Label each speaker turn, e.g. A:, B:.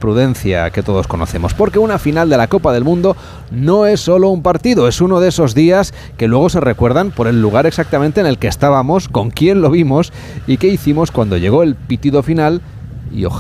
A: prudencia que todos conocemos, porque una final de la Copa del Mundo no es solo un partido, es uno de esos días que luego se recuerdan por el lugar exactamente en el que estábamos, con quién lo vimos y qué hicimos cuando llegó el pitido final y ojalá